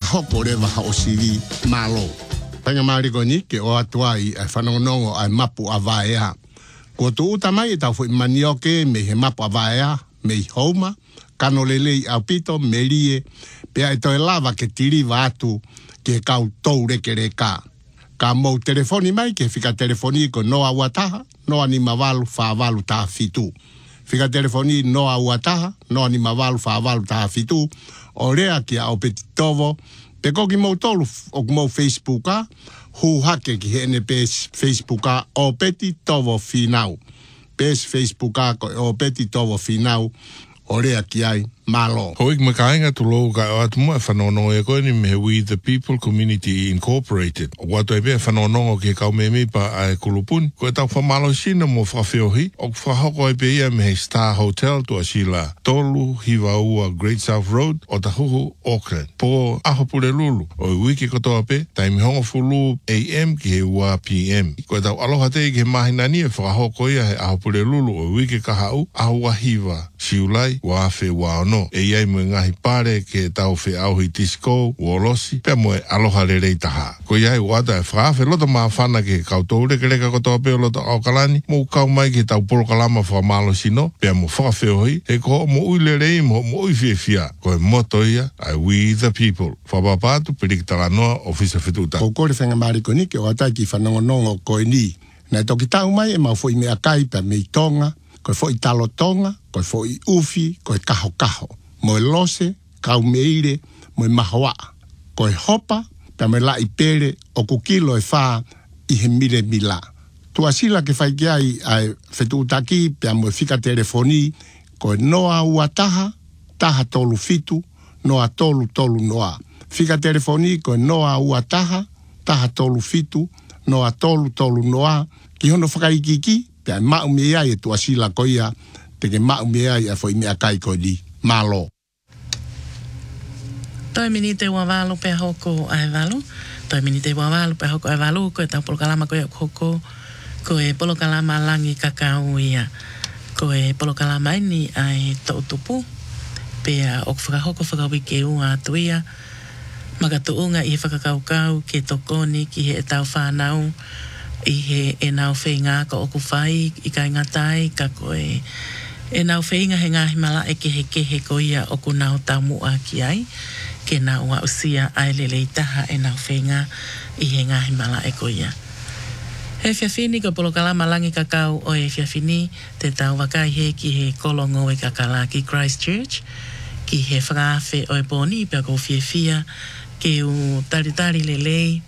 hoko rewa hao sivi malo. Panga mariko ni ke o atuai ai whanongonongo ai mapu a vaea. Ko tu utamai tau fu manioke me he mapu a vaea, me i houma, kano lelei au pito, me rie, pea e toi lava ke tiri watu ke kau tou reke reka. Ka mou telefoni mai ke fika telefoni ko noa wataha, noa ni mawalu whawalu taha fitu. Fika telefoni noa wataha, noa ni mawalu whawalu taha fitu, o rea ki au peti tovo, pe koki mou tolu o mou Facebooka, hu hake ki hene pes Facebooka o peti tovo finau. Pes Facebooka o peti tovo finau, o rea ki ai malo. Hoik me kainga tu lou ka o atu mua whanonongo e koe ni me We the People Community Incorporated. O watu e pia whanonongo ke kau me mi pa a kulupuni. Koe tau whamalo sina mo whawhiohi. O whahoko e pia me he Star Hotel tu a sila tolu hiwa ua Great South Road o tahuhu Auckland. Po aho pule lulu. O i wiki kotoa pe, taimi hongo fulu AM ki he ua PM. Koe tau aloha te ke mahinani e whahoko ia he aho pule lulu o i wiki kahau aho wahiwa. Siulai wa afe wa ono. E iai mo ngahi pare ke tau whi auhi disco, uolosi, pia mo e aloha le rei taha. Ko iai wata e whaafe loto maa whana ke kau tau reke reka kotoa peo loto au kalani, mo kau mai ke tau polo kalama wha malo sino, pia mo whakawheo hoi, he ko mo ui le rei mo ui fie fia, ko e moto ia, ai We the People. Whapapatu, pirikitala noa, ofisa whituta. Ko kore whenga mariko ni ke o atai ki whanongonongo koe ni. Nei toki tau mai e mau fo i mea kai pa mei tonga, koe fo i talo tonga, koe fo i ufi, koe kaho kaho. Mo e lose, kau meire, mo e mahoa. Koe hopa, pa me la i pere, o kukilo e wha i he mire mila. Tua sila ke whai ai ai whetu utaki, pia mo e fika telefoni, koe noa ua taha, taha tolu fitu, noa tolu tolu noa. Fika telefoni, koe noa ua taha, taha tolu fitu, noa tolu tolu noa. Ki hono whakaikiki, pia mau me ai e tua sila koia, teke mau me ai a fo i mea kai koe di. Malo. Toi mini te wawalo pe hoko ai walu. Toi mini te wawalo pe hoko ai walu. Ko e tau polokalama koe hoko. Ko e polokalama langi kakao ia. Ko e polokalama ini ai tau tupu. Pea o whakahoko whakawike ua atu ia. Magatuunga i whakakaukau ke tokoni ki he e tau whanau. I he e nau whenga ka oku whai i kai ngatai ka koe. E nau whenga he ngahi mala e ke he ko ia o ku nau tau mua ki ai. Ke nau wa usia ai lelei taha e nau whenga i he ngahi mala e ko ia. He whiawhini ko polokalama langi kakau o e whiawhini te tau wakai he ki he kolongo e kakala ki Christchurch. Ki he whakawhe o e pōni pia ko whiawhia ke u taritari lelei.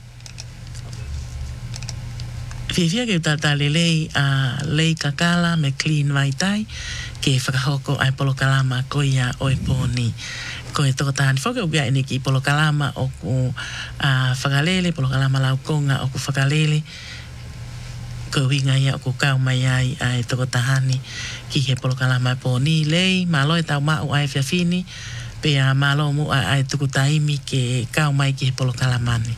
Whiawhia ke u taritari lelei a lei kakala me clean vaitai. Ke whakahoko ai polokalama ko ia o e pōni. Ko e toko tāni whaka ubia ene ki polokalama o ku whakalele, polokalama laukonga o ku whakalele. Ko winga ia o ku kau mai ai ai toko tahani ki he polokalama pōni lei. Malo e tau mau ai whiawhini, pea malo mu ai tuku taimi ke kau mai ki he polokalamani.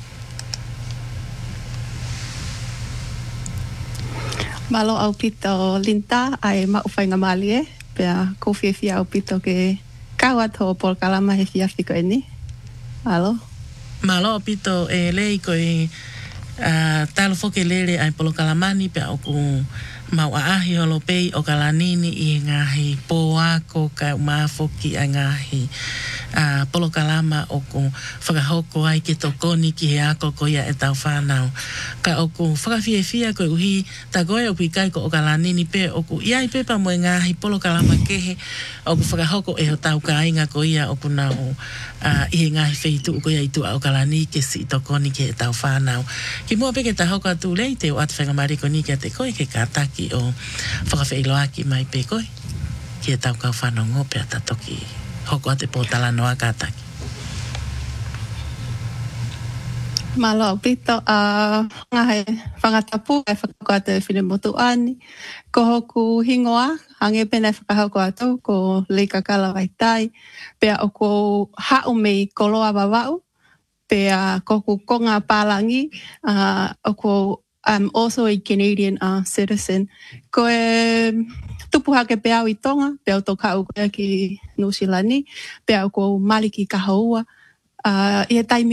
Malo au pito linta ai mau whainga mali e. Pea kowhiawhia au pito ke kau ato o polokalama he whiawhi ko e ni. Malo? Malo au pito e lei ko e talo foke lele ai polokalamani pea o ku mau aahi holo pei o kalanini i ngahi poako ka umafoki ai ngahi polokalama o ku whakahoko ai ke tokoni ki he ako ko ia e tau whanau. Ka o ku whakawhiawhia ko uhi ta goe o pikai ko o kalanini pe o ku iai pepa mo e ngahi polokalama kehe o ku whakahoko e ho tau ka inga ko ia o ku nau i he ngahi wheitu ko ia i tua o kalani ke si tokoni ki he tau whanau. Ki mua peke ta hoko atu lei te o atu whangamariko ni kia te koe ke kātaki o whakawheiloaki mai pe koe. Ki he tau kau whanau ngope a tatoki hoko ate pōtala noa kātaki. Malo au pito ngahe whangatapu e whakako atu e whine motu ani. Ko hoku hingoa, hange pena e whakahoko atu ko leikakala waitai. Pea o ko hau mei koloa wawau. Pea koku konga pālangi, I'm also a Canadian citizen. Ko e tupuhake pea au i tonga, pea o toka au koea ki Nusilani, pea o ko maliki kahaua. I e taimi